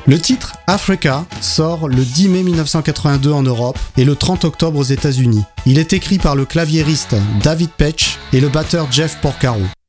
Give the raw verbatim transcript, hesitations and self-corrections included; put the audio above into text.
Le titre Africa sort le dix mai mille neuf cent quatre-vingt-deux en Europe et le trente octobre aux États-Unis. Il est écrit par le claviériste David Paich et le batteur Jeff Porcaro.